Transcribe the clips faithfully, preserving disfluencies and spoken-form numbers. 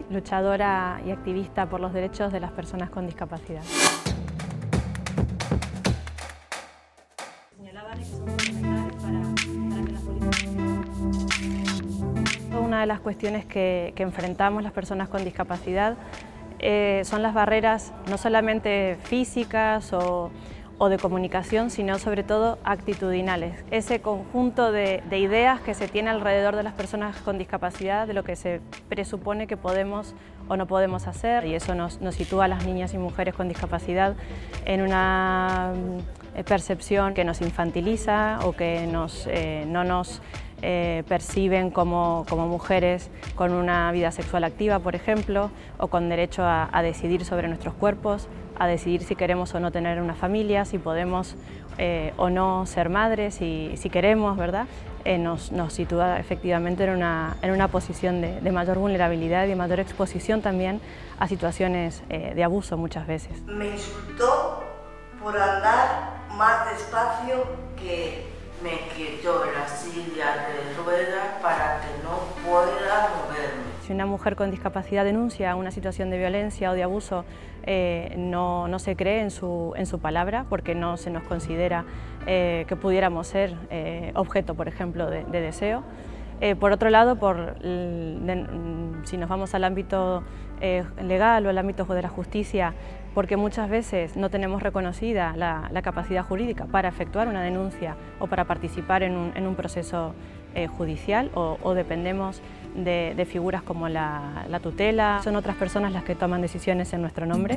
luchadora y activista por los derechos de las personas con discapacidad. Señalaban que son fundamentales para, para que las políticas... Una de las cuestiones que, que enfrentamos las personas con discapacidad eh, son las barreras no solamente físicas o, o de comunicación, sino sobre todo actitudinales. Ese conjunto de, de ideas que se tiene alrededor de las personas con discapacidad, de lo que se presupone que podemos o no podemos hacer, y eso nos, nos sitúa a las niñas y mujeres con discapacidad en una percepción que nos infantiliza o que nos, eh, no nos eh, perciben como, como mujeres con una vida sexual activa, por ejemplo, o con derecho a, a decidir sobre nuestros cuerpos, a decidir si queremos o no tener una familia, si podemos eh, o no ser madres, si, si queremos, ¿verdad? Eh, nos, nos sitúa efectivamente en una, en una posición de, de mayor vulnerabilidad y de mayor exposición también a situaciones eh, de abuso muchas veces. Me insultó por andar más despacio, que me quitó la silla de ruedas para que no pueda moverme. Si una mujer con discapacidad denuncia una situación de violencia o de abuso, eh, no, no se cree en su, en su palabra, porque no se nos considera eh, que pudiéramos ser eh, objeto, por ejemplo, de, de deseo. Eh, por otro lado, por, de, si nos vamos al ámbito eh, legal o al ámbito de la justicia, porque muchas veces no tenemos reconocida la, la capacidad jurídica para efectuar una denuncia o para participar en un, en un proceso eh, judicial, o, o dependemos de, de figuras como la, la tutela. Son otras personas las que toman decisiones en nuestro nombre.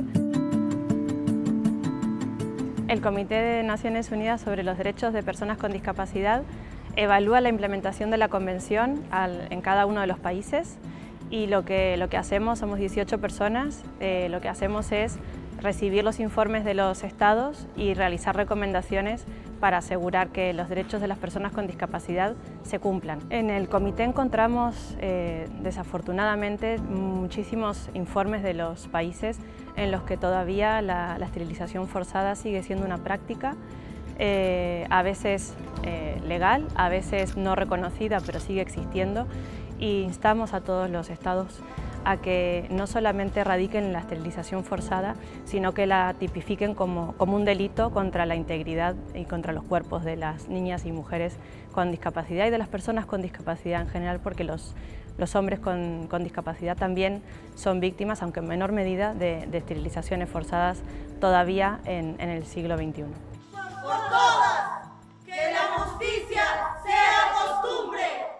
El Comité de Naciones Unidas sobre los Derechos de Personas con Discapacidad evalúa la implementación de la Convención al, en cada uno de los países, y lo que, lo que hacemos, somos dieciocho personas, eh, lo que hacemos es recibir los informes de los estados y realizar recomendaciones para asegurar que los derechos de las personas con discapacidad se cumplan. En el comité encontramos, eh, desafortunadamente, muchísimos informes de los países en los que todavía la, la esterilización forzada sigue siendo una práctica, eh, a veces eh, legal, a veces no reconocida, pero sigue existiendo, y instamos a todos los estados a que no solamente erradiquen la esterilización forzada, sino que la tipifiquen como, como un delito contra la integridad y contra los cuerpos de las niñas y mujeres con discapacidad y de las personas con discapacidad en general, porque los, los hombres con, con discapacidad también son víctimas, aunque en menor medida, de, de esterilizaciones forzadas todavía en, en el siglo veintiuno. Por todas, que la justicia sea costumbre.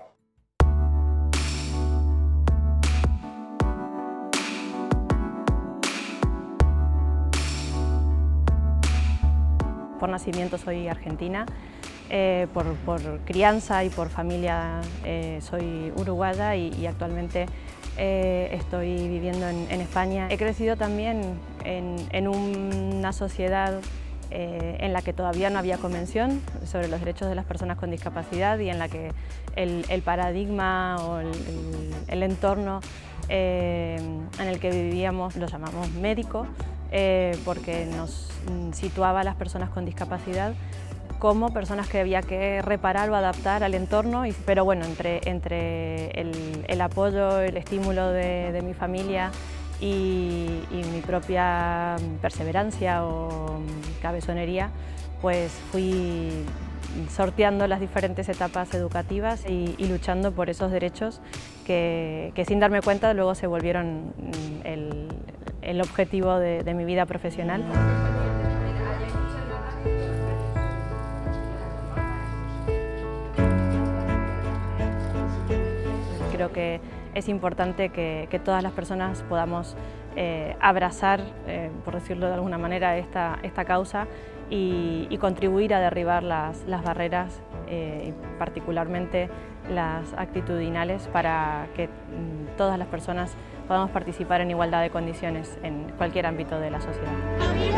Por nacimiento soy argentina, eh, por, por crianza y por familia eh, soy uruguaya, y, y actualmente eh, estoy viviendo en, en España. He crecido también en, en una sociedad eh, en la que todavía no había convención sobre los derechos de las personas con discapacidad, y en la que el, el paradigma o el, el, el entorno eh, en el que vivíamos lo llamamos médico, Eh, porque nos situaba a las personas con discapacidad como personas que había que reparar o adaptar al entorno, y, pero bueno, entre, entre el, el apoyo, el estímulo de, de mi familia y, y mi propia perseverancia o cabezonería, pues fui sorteando las diferentes etapas educativas y, y luchando por esos derechos que, que sin darme cuenta luego se volvieron el, el objetivo de, de mi vida profesional. Creo que es importante que, que todas las personas podamos eh, abrazar, eh, por decirlo de alguna manera, esta, esta causa y, y contribuir a derribar las, las barreras, eh, y particularmente las actitudinales, para que mm, todas las personas podamos participar en igualdad de condiciones en cualquier ámbito de la sociedad.